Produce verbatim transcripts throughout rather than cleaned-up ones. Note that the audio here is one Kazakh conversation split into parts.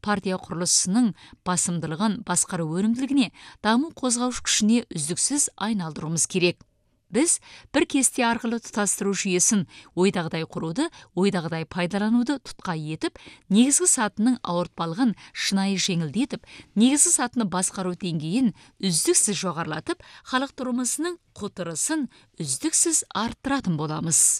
партия құрылысының басымдылығын басқару өнімділігіне, даму қозғаушы күшіне үздіксіз айналдыруымыз керек. Біз бір кесте арқылы тұтастыру жүйесін ойдағыдай құруды, ойдағыдай пайдалануды тұтқа етіп, негізгі сатының ауыртпалығын шынайы жеңілдетіп, негізгі сатыны басқару деңгейін үздіксіз жоғарылатып, халық тұрмысының құтырысын үздіксіз арттыратын боламыз.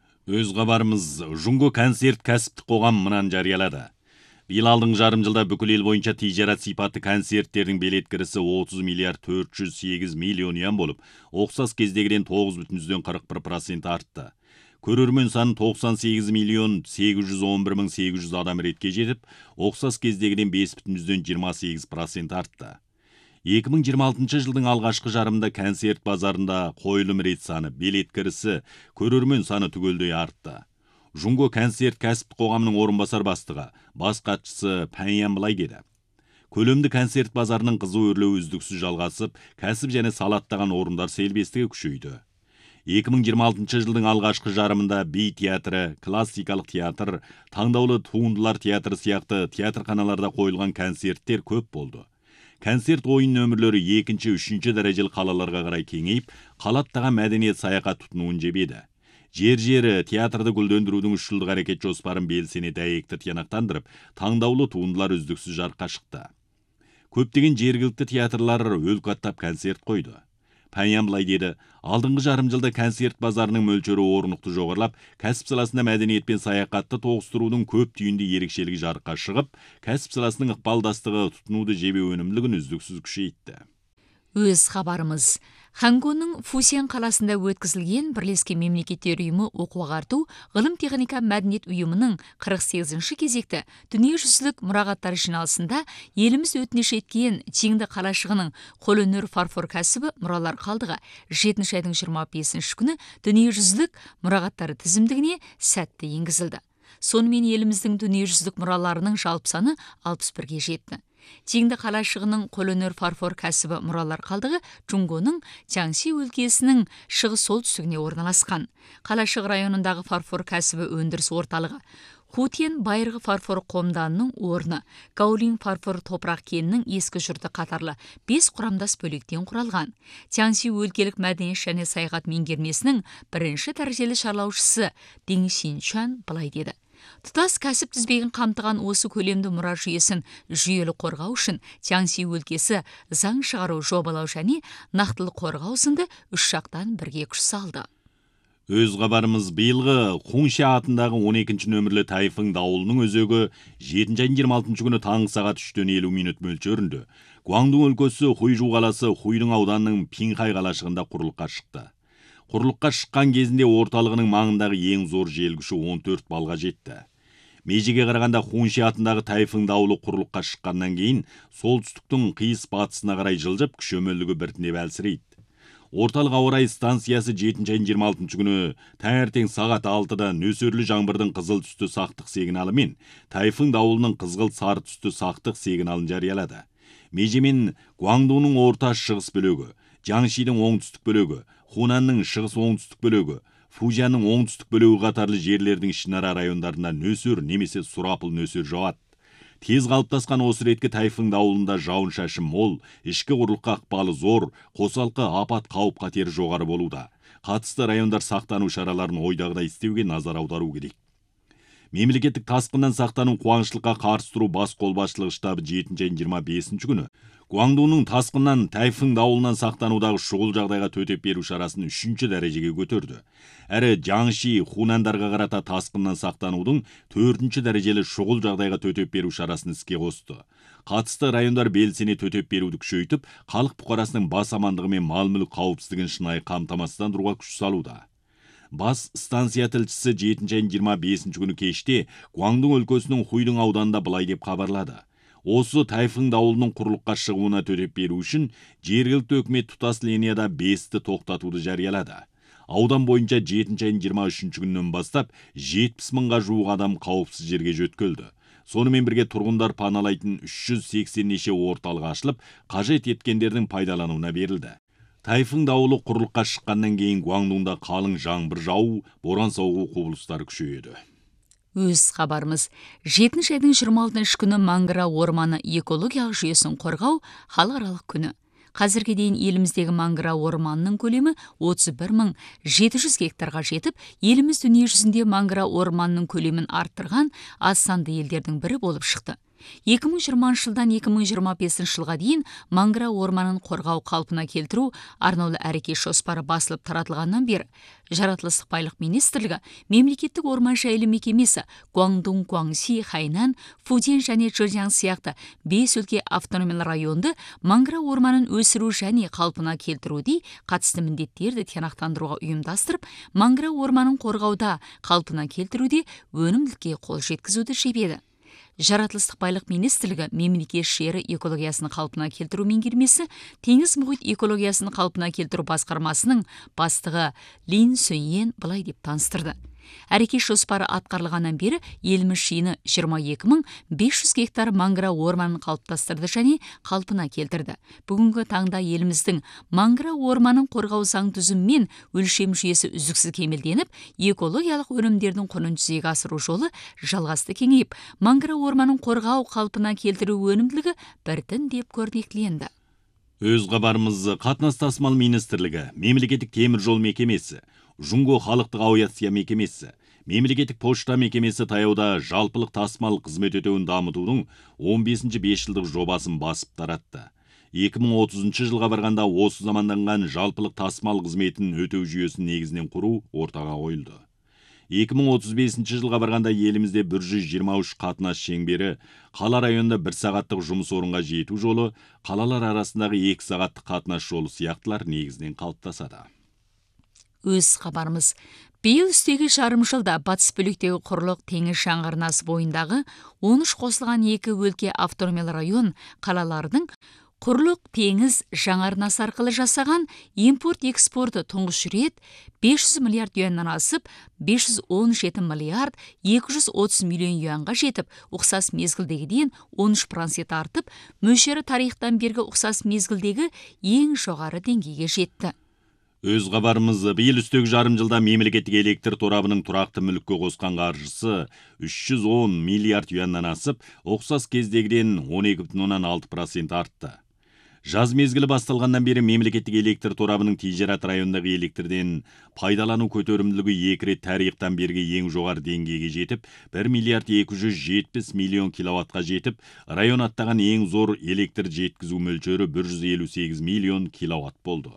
Өз хабарымыз Жунго концерт кәсіптік қоғам мынаны жариялады. Биыл алдыңғы жарым жылда бүкіл ел бойынша тижарат сипатты концерттердің билет кірісі отыз миллиард төрт жүз сегіз миллион юан болып, ұқсас кездегіден тоғыз бүтін жүзден қырық бір процент артты. Көрермен саны тоқсан сегіз миллион сегіз жүз он бір мың сегіз жүз адам ретке жетіп, ұқсас кездегіден бес бүтін жүзден жиырма сегіз процент артты. екі мың жиырма алтыншы жылдың алғашқы жарымында концерт базарында қойылым рет саны, билет кірісі, көрермен саны түгелдей артты. Жунго концерт кәсіптік қоғамның орынбасар бастығы, бас хатшысы Пәньян былай деді. Көлемді концерт базарының қызу өрлеуі үздіксіз жалғасып, кәсіп және салаттаған орындар селбестігі күшейді. екі мың жиырма алтыншы жылдың алғашқы жарымында би театры, классикалық театр, таңдаулы туындылар театры сияқты театрханаларда қойылған концерттер көп болды. Концерт ойын нөмірлері екінші, үшінші дәрежелі қалаларға қарай кеңейіп, қалаттаған мәдениет саяхат тұтынуын жебеді. Жер-жері театрды гүлдендірудің үш жылдық әрекет жоспарын белсене дәйекті тиянақтандырып, таңдаулы туындылар үздіксіз жарыққа шықты. Көптеген жергілікті театрлар өлкі аттап концерт қойды. Пәньян былай деді, алдыңғы жарым жылда концерт базарының мөлшері орнықты жоғарлап, кәсіп саласында мәдениет пен саяхатты тоғыстырудың көп түйінді ерекшелігі жарыққа шығып, кәсіп саласының ықпалдастығы тұтынуды жебе өнімділігін үздіксіз күшейтті. Өз хабарымыз. Хангоның Фусиян қаласында өткізілген Бірлескен мемлекеттер ұйымы оқу-ағарту, ғылым-техника мәдениет ұйымының қырық сегізінші кезекті дүниежүзілік мұрағаттар жиналысында еліміз өтініш еткен Теңді қалашығының қолөнер фарфор кәсібі мұралар қалдығы жетінші айдың жиырма бесінші күні дүниежүзілік мұрағаттар тізімдігіне сәтті енгізілді. Сонымен еліміздің дүниежүзілік мұраларының жалпы саны алпыс бірге жетті. Теңді қалашығының қолөнер фарфор кәсібі мұралар қалдығы Жунгоның Чаңси өлкесінің шығыс солтүстігіне орналасқан. Қалашық районындағы фарфор кәсібі өндіріс орталығы. Хутен байырғы фарфор қомданының орны, Гаолин фарфор топырақ кенінің ескі жұрты қатарлы бес құрамдас бөліктен құралған. Чаңси өлкелік мәдениет және саяхат меңгермесінің бірінші дәрежелі шарлаушысы Дин Синчуан былай деді. Тұтас кәсіп тізбегін қамтыған осы көлемді мұра жүйесін жүйелі қорғау үшін Чаңси өлкесі заң шығару, жобалау және нақтылы қорғау сынды үш жақтан бірге күш салды. Өз хабарымыз биылғы Хунша атындағы он екінші нөмірлі тайфун дауылының өзегі жетінші айдың жиырма алтыншы күні таңғы сағат үштен елу минут мөлшерінде Гуандун өлкесі Хуйжу қаласы Хуйдың ауданының Пинхай қалашығында құрлыққа шықты. Құрлыққа шыққан кезінде орталығының маңындағы ең зор жел күші он төрт балға жетті. Межеге қарағанда Хунша атындағы тайфун дауылы құрлыққа шыққаннан кейін солтүстіктің қиыс батысына қарай жылжып, күш өмірлігі біртіндеп әлсірейді. Орталық ауа райы станциясы жетінші айдың жиырма алтыншы күні таңертең сағат алтыда нөсерлі жаңбырдың қызыл түсті сақтық сигналы мен тайфун дауылының қызғылт сары түсті сақтық сигналын жариялады. Межемен Гуандунның орта шығыс бөлігі, Жаңшидің оңтүстік бөлігі, Хунанның шығыс оңтүстік бөлігі, Фужанның оңтүстік бөлігі қатарлы жерлердің ішінара райондарында нөсер немесе сұрапыл нөсер жауады. Тез қалыптасқан осы реткі тайфун дауылында жауын шашын мол, ішкі құрлыққа ықпалы зор, қосалқы апат қауіп қатері жоғары болуда. Қатысты райондар сақтану шараларын ойдағыдай істеуге назар аудару керек. Мемлекеттік тасқыннан сақтану қуаңшылыққа қарсы тұру бас қолбасшылығы штабы жетінші айдың жиырма бесінші күні Гуандунның тасқыннан тайфун дауылынан сақтанудағы шұғыл жағдайға төтеп беру шарасын үшінші дәрежеге көтерді. Әрі Жаңши, Хунандарға қарата тасқыннан сақтанудың төртінші дәрежелі шұғыл жағдайға төтеп беру шарасын іске қосты. Қатысты райондар белсене төтеп беруді күшейтіп, халық бұқарасының бас амандығы мен мал-мүлік қауіпсіздігін шынайы қамтамасыздандыруға күш салуда. Бас станция тілшісі жетінші айдың жиырма бесінші күні кеште Гуандун өлкесінің Хуйдың ауданында былай деп хабарлады. Осы тайфун дауылының құрлыққа шығуына төтеп беру үшін жергілікті үкімет тұтас линияда бесті тоқтатуды жариялады. Аудан бойынша жетінші айдың жиырма үшінші күнінен бастап жетпіс мыңға жуық адам қауіпсіз жерге жөткелді. Сонымен бірге тұрғындар паналайтын үш жүз сексен неше орталық ашылып, қажет еткендердің пайдалануына берілді. Тайфун дауылы құрлыққа шыққаннан кейін Гуандунда қалың жаңбыр жауы, боран соғу құбылыстары күшейеді. Өз хабарымыз. жетінші айдың жиырма алтыншы күні Мангра орманы экологиялық жүйесін қорғау халықаралық күні. Қазірге дейін еліміздегі Мангра орманының көлемі отыз бір мың жеті жүз гектарға жетіп, еліміз дүние жүзінде Мангра орманының көлемін арттырған аз санды елдердің бірі болып шықты. екі мың жиырмасыншы жылдан екі мың жиырма бесінші жылға дейін Мангра орманын қорғау қалпына келтіру арнаулы әрекет жоспары басылып таратылғаннан бері Жаратылыстық байлық министрлігі, мемлекеттік орман жайлы мекемесі, Гуандун, Гуаңси, Хайнан, Фуден және Чжэцзян сияқты бес өлке автономиялы районды Мангра орманын өсіру және қалпына келтіруде қатысты міндеттерді тиянақтандыруға ұйымдастырып, Мангра орманын қорғауда қалпына келтіруде өнімділікке қол жеткізуді шебеді. Жаратылыстық байлық министрлігі мемлекет жері экологиясын қалпына келтіру меңгермесі, теңіз мұхит экологиясын қалпына келтіру басқармасының бастығы Лин Сөньен былай деп таныстырды. Әрекет жоспары атқарылғаннан бері еліміз жиыны жиырма екі мың бес жүз гектар Мангра орманын қалыптастырды және қалпына келтірді. Бүгінгі таңда еліміздің Мангра орманын қорғау заң түзімі мен өлшем жүйесі үздіксіз кемелденіп, экологиялық өнімдердің құнын жүзеге асыру жолы жалғасты кеңейіп, Мангра орманын қорғау қалпына келтіру өнімділігі біртіндеп көрнектіленді. Өз хабарымыз. Қатынас тасымал министрлігі, мемлекеттік темір жол мекемесі, Жунго халықтық авиация мекемесі, мемлекеттік пошта мекемесі таяуда жалпылық тасымал қызмет өтеуін дамытудың он бесінші бес жылдық жобасын басып таратты. екі мың отызыншы жылға барғанда осы заманданған жалпылық тасымал қызметін өтеу жүйесін негізінен құру ортаға қойылды. екі мың отыз бесінші жылға барғанда елімізде бір жүз жиырма үш қатынас шеңбері, қала районында бір сағаттық жұмыс орынға жету жолы, қалалар арасындағы екі сағаттық қатынас жолы сияқтылар негізінен қалыптасады. Өз хабарымыз. Биыл үстегі жарым жылда батыс бөліктегі құрлық теңіз жаңғырнасы бойындағы он үш қосылған екі өлке автономиялы район қалалардың құрлық теңіз жаңарнасы арқылы жасаған импорт-экспорты тұңғыш рет бес жүз миллиард юаннан асып, бес жүз он жеті миллиард екі жүз отыз миллион юанға жетіп, ұқсас мезгілдегіден он үш процент артып, мөлшері тарихтан бергі ұқсас мезгілдегі ең жоғары деңгейге жетті. Өз хабарымыз. Биыл үстегі жарым жылда мемлекеттік электр торабының тұрақты мүлікке қосқан қаржысы үш жүз он миллиард юаннан асып, ұқсас кездегіден он екі бүтін оннан алты процент артты. Жаз мезгілі басталғаннан бері мемлекеттік электр торабының Тижерат районындағы электрден пайдалану көтерімділігі екі рет тарихтан бергі ең жоғары деңгейге жетіп, бір миллиард екі жүз жетпіс миллион киловаттқа жетіп, район аттаған ең зор электр жеткізу мөлшері бір жүз елу сегіз миллион киловатт болды.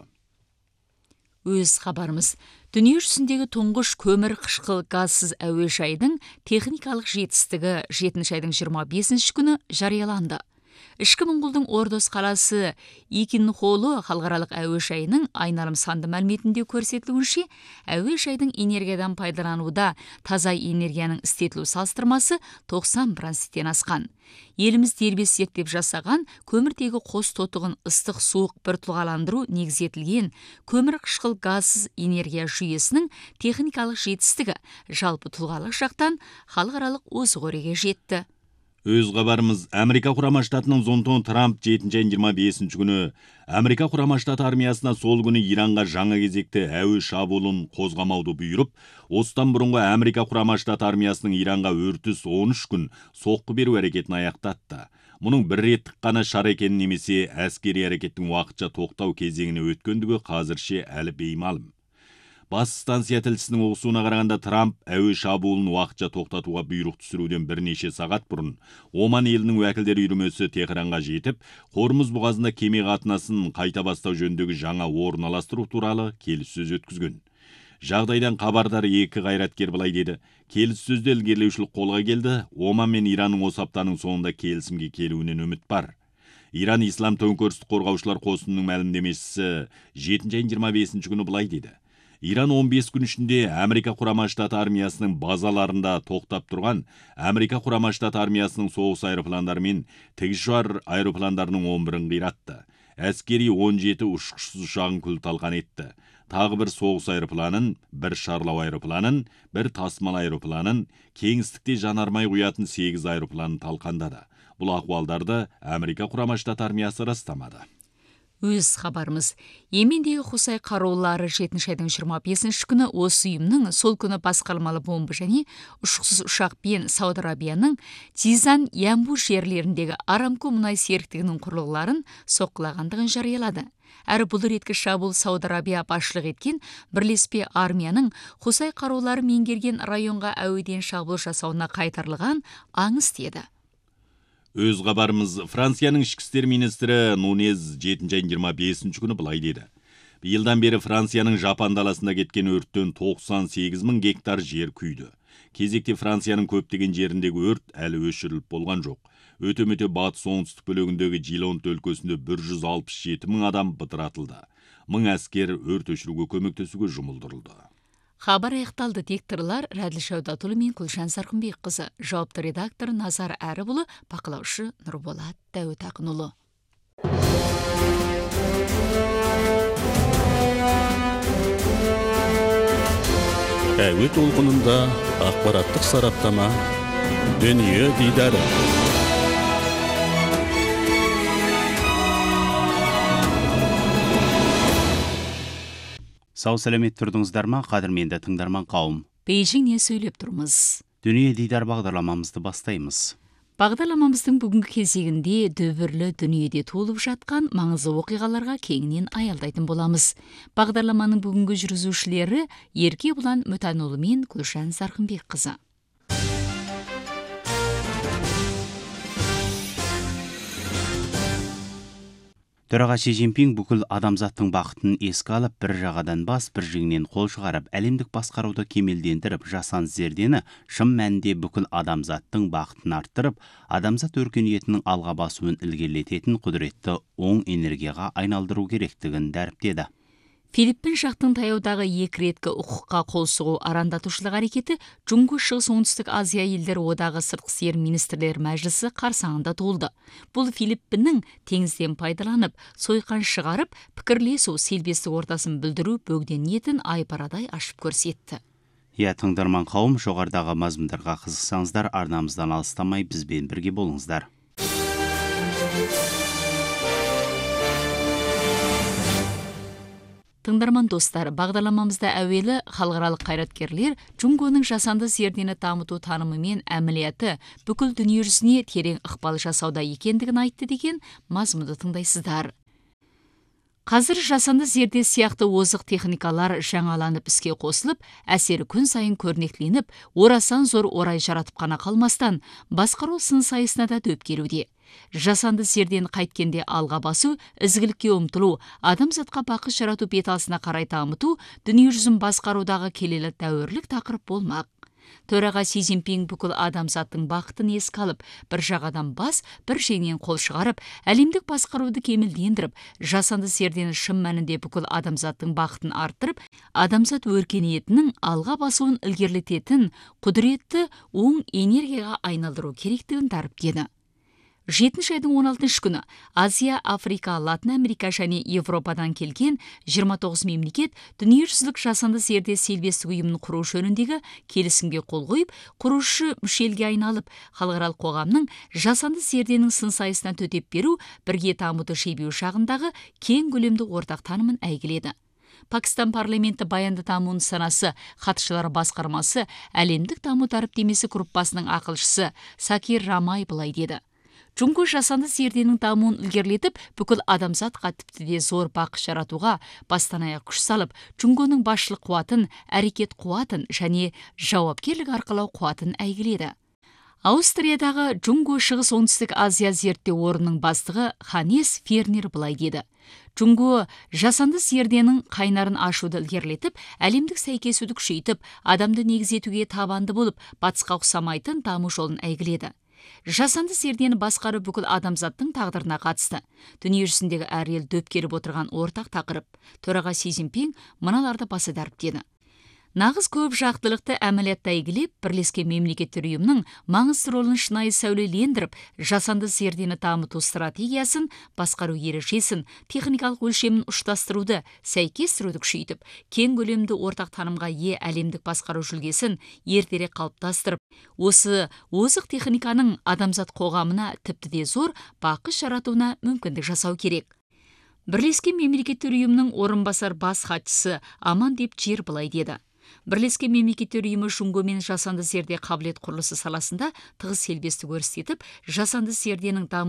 Өз хабарымыз. Дүние жүзіндегі тұңғыш көмір қышқыл газсыз әуежайдың техникалық жетістігі жетінші айдың жиырма бесінші күні жарияланды. Ішкі Моңғолдың Ордос қаласы Икинхолу халықаралық әуежайының айналым санды мәліметінде көрсетілуінше, әуежайдың энергиядан пайдалануда таза энергияның істетілу салыстырмасы тоқсан проценттен асқан. Еліміз дербес зерттеп жасаған көміртегі қос тотығын ыстық суық біртұлғаландыру негізетілген көмір қышқыл газсыз энергия жүйесінің техникалық жетістігі жалпы тұлғалық жақтан халықаралық озық өреге жетті. Өз хабарымыз. Америка құрама штатының Зонтон Трамп жетінші айдың жиырма бесінші күні Америка құрама штаты армиясына сол күні Иранға жаңа кезекті әуе шабуылын қозғамауды бұйырып, осыдан бұрынғы Америка құрама штаты армиясының Иранға өртіс он үш күн соққы беру әрекетін аяқтатты. Мұның бір реттік қана шара екенін немесе әскери әрекеттің уақытша тоқтау кезеңіне өткендігі қазірше әлі беймәлім. Бас станция тілшісінің оқысуына қарағанда Трамп әуе шабуылын уақытша тоқтатуға бұйрық түсіруден бірнеше сағат бұрын Оман елінің уәкілдері үйірмесі Техранға жетіп, Хормуз бұғазында кеме қатынасын қайта бастау жөніндегі жаңа орналастыру туралы келіссөз өткізген. Жағдайдан хабардар екі қайраткер былай деді: келіссөзде ілгерілеушілік қолға келді, Оман мен Иранның осы аптаның соңында келісімге келуінен үміт бар. Иран Ислам төңкерістік қорғаушылар қосынының мәлімдемесі жетінші айдың жиырма бесінші күні былай деді: Иран он бес күн ішінде Америка құрама штаты армиясының базаларында тоқтап тұрған Америка құрама штаты армиясының соғыс аэропландары мен тікұшар аэропландарының он бірін қиратты. Әскери он жеті ұшқышсыз ұшағын күл талқан етті. Тағы бір соғыс аэропланын, бір шарлау аэропланын, бір тасымал аэропланын, кеңістікте жанармай құятын сегіз аэропланын талқандады. Бұл ақуалдарды Америка құрама штаты армиясы растамады. Өз хабарымыз. Йемендегі Хусай қарулары жетінші айдың жиырма бесінші күні осы ұйымның сол күні басқармалы бомба және ұшқышсыз ұшақпен Сауд Арабияның Тизан Ямбу жерлеріндегі Арамко мұнай серіктігінің құрылғыларын соққылағандығын жариялады. Әрі бұл реткі шабуыл Сауд Арабия басшылық еткен бірлеспе армияның Хусай қарулары меңгерген районға әуеден шабуыл жасауына қайтарылған аңыз деді. Өз хабарымыз. Францияның ішкі істер министрі Нунез жетінші айдың жиырма бесінші күні былай деді. Биылдан бері Францияның Жапан даласында кеткен өрттен тоқсан сегіз мың гектар жер күйді. Кезекте Францияның көптеген жеріндегі өрт әлі өшіріліп болған жоқ. Өте-мөте батыс оңтүстік бөлігіндегі Жилонт өлкесінде бір жүз алпыс жеті мың адам бытыратылды. Мың әскер өрт өшіруге көмектесуге жұмылдырылды. Хабар аяқталды. Дикторлар Рәділ Шәудатұлы мен Күлшан Сарқынбек қызы, жауапты редактор Назар Әрібұлы, бақылаушы Нұрболат Дәуіт Ақынұлы. Әуе толқынында ақпараттық сараптама, дүние дидары. Сау сәлемет тұрдыңыздар ма, қадірменді тыңдарман қауым. Бейжіңнен сөйлеп тұрмыз. Дүние дидар бағдарламамызды бастаймыз. Бағдарламамыздың бүгінгі кезегінде дөбірлі дүниеде толып жатқан маңызды оқиғаларға кеңінен аялдайтын боламыз. Бағдарламаның бүгінгі жүргізушілері Ерке Бұлан Мүтанұлы мен Күлшан Сарқынбек қызы. Төраға Си Цзиньпин бүкіл адамзаттың бақытын еске алып, бір жағадан бас, бір жеңнен қол шығарып, әлемдік басқаруды кемелдендіріп, жаһан зердені шын мәнінде бүкіл адамзаттың бақытын арттырып, адамзат өркениетінің алға басуын ілгерілететін құдіретті оң энергияға айналдыру керектігін дәріптеді. Филиппин жақтың таяудағы екі реткі құқыққа қол сұғу арандатушылық әрекеті Джунго шығыс оңтүстік Азия елдері одағы сыртқы істер министрлер мәжілісі қарсаңында толды. Бұл Филиппиннің теңізден пайдаланып, сойқан шығарып, пікірлесу селбестік ортасын білдіру бөгден ниетін айбарадай ашып көрсетті. Иә, тыңдарман қауым, жоғарыдағы мазмұндарға қызықсаңыздар, арнамыздан алыстамай бізбен бірге болыңыздар. Тыңдарман достар, бағдарламамызда әуелі халықаралық қайраткерлер Джунгоның жасанды зердені дамыту танымы мен әмілияты бүкіл дүние жүзіне терең ықпал жасауда екендігін айтты деген мазмұнды тыңдайсыздар. Қазір жасанды зерде сияқты озық техникалар жаңаланып іске қосылып, әсері күн сайын көрнектіленіп, орасан зор орай жаратып қана қалмастан, басқару сын сайысына да дөп келуде. Жасанды зерден қайткенде алға басу, ізгілікке ұмтылу, адамзатқа бақыт жарату беталысына қарай дамыту, дүние жүзін басқарудағы келелі дәуірлік тақырып болмақ. Төраға Си Цзиньпин бүкіл адамзаттың бақытын еске алып, бір жағадан бас, бір жеңнен қол шығарып, әлемдік басқаруды кемелдендіріп, жасанды зердені шын мәнінде бүкіл адамзаттың бақытын арттырып, адамзат өркениетінің алға басуын ілгерілететін құдіретті оң энергияға айналдыру керектігін дәріптеді. жетінші айдың он алтыншы күні Азия, Африка, Латын Америка және Европадан келген жиырма тоғыз мемлекет дүниежүзілік жасанды зерде селбестік ұйымын құру жөніндегі келісімге қол қойып, құрушы мүшелге айналып, халықаралық қоғамның жасанды зерденің сын сайысына төтеп беру, бірге дамуды шебеу жағындағы кең көлемді ортақ танымын әйгіледі. Пакистан парламенті баянды даму нысанасы хатшылар басқармасы әлемдік даму дәріптемесі группасының ақылшысы Сакир Рамай былай деді. Джунго жасанды зерденің дамуын ілгерілетіп, бүкіл адамзатқа тіпті де зор бақыт жаратуға бастан аяқ күш салып, Джунгоның басшылық қуатын, әрекет қуатын және жауапкерлік арқылау қуатын әйгіледі. Аустриядағы Джунго шығыс оңтүстік Азия зерттеу орнының бастығы Ханес Фернер былай деді. Джунго жасанды зерденің қайнарын ашуды ілгерілетіп, әлемдік сәйкесуді күшейтіп, адамды негізетуге табанды болып, батысқа ұқсамайтын даму жолын әйгіледі. Жасанды зердені басқару бүкіл адамзаттың тағдырына қатысты. Дүние жүзіндегі әр ел дөп келіп отырған ортақ тақырып. Төраға Си Цзиньпин мыналарды баса дәріптеді. Нағыз көп жақтылықты әмілиятта әйгілеп, бірлескен мемлекеттер ұйымның маңызды ролын шынайы сәулелендіріп, жасанды зердені дамыту стратегиясын, басқару ережесін, техникалық өлшемін ұштастыруды, сәйкестіруді күшейтіп, кең көлемді ортақ танымға ие әлемдік басқару жүлгесін ертерек қалыптастырып, осы озық техниканың адамзат қоғамына тіпті де зор бақыт жаратуына мүмкіндік жасау керек. Бірлескен мемлекеттер ұйымының орынбасар бас хатшысы Амандеп Джир былай деді. Бірлескен мемлекеттер ұйымы Шунго мен жасанды зерде қабілет құрылысы саласында тығыз серіктестік өрістетіп, жасанды зерденің даму